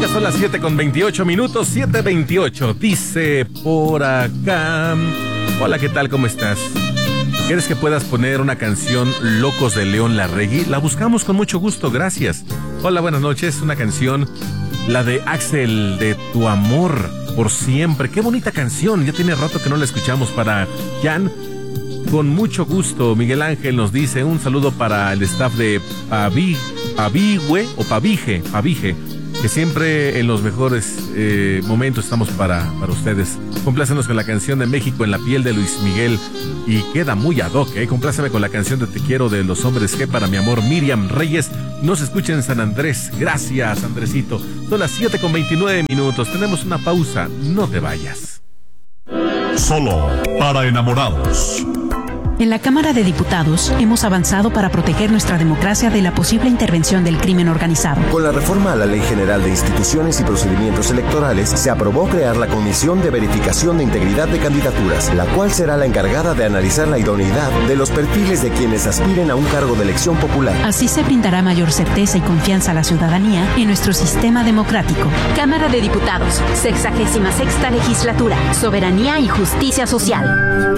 Ya son las 7:28, 7:28. Dice por acá. Hola, ¿qué tal? ¿Cómo estás? ¿Quieres que puedas poner una canción Locos de León Larregui? La buscamos con mucho gusto, gracias. Hola, buenas noches. Una canción, la de Axel, de Tu Amor por Siempre. Qué bonita canción. Ya tiene rato que no la escuchamos. Para Jan, con mucho gusto. Miguel Ángel nos dice un saludo para el staff de Pavige, que siempre en los mejores momentos estamos para ustedes. Complácenos con la canción de México en la piel de Luis Miguel, y queda muy ad hoc, Compláceme con la canción de Te Quiero de Los Hombres G para mi amor Miriam Reyes. Nos escucha en San Andrés. Gracias, Andresito. Son las 7:29. Tenemos una pausa. No te vayas. Solo para enamorados. En la Cámara de Diputados hemos avanzado para proteger nuestra democracia de la posible intervención del crimen organizado. Con la reforma a la Ley General de Instituciones y Procedimientos Electorales, se aprobó crear la Comisión de Verificación de Integridad de Candidaturas, la cual será la encargada de analizar la idoneidad de los perfiles de quienes aspiren a un cargo de elección popular. Así se brindará mayor certeza y confianza a la ciudadanía en nuestro sistema democrático. Cámara de Diputados, 66ª Legislatura, Soberanía y Justicia Social.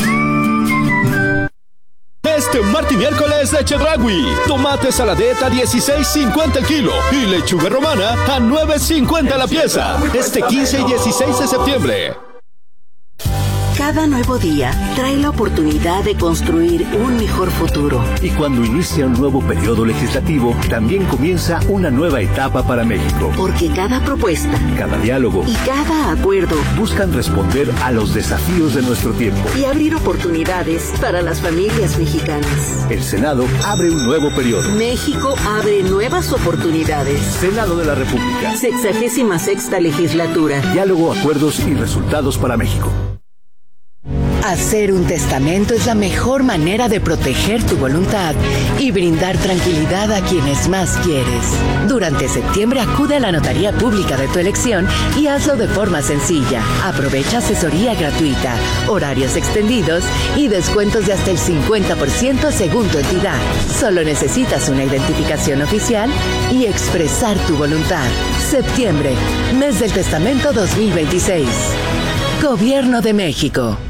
Este martes y miércoles de Chedraui, tomate saladeta a 16.50 el kilo y lechuga romana a 9.50 la pieza. Este 15 y 16 de septiembre. Cada nuevo día trae la oportunidad de construir un mejor futuro. Y cuando inicia un nuevo periodo legislativo, también comienza una nueva etapa para México. Porque cada propuesta, cada diálogo y cada acuerdo buscan responder a los desafíos de nuestro tiempo y abrir oportunidades para las familias mexicanas. El Senado abre un nuevo periodo. México abre nuevas oportunidades. Senado de la República. 66ª Legislatura. Diálogo, acuerdos y resultados para México. Hacer un testamento es la mejor manera de proteger tu voluntad y brindar tranquilidad a quienes más quieres. Durante septiembre acude a la notaría pública de tu elección y hazlo de forma sencilla. Aprovecha asesoría gratuita, horarios extendidos y descuentos de hasta el 50% según tu entidad. Solo necesitas una identificación oficial y expresar tu voluntad. Septiembre, mes del testamento 2026. Gobierno de México.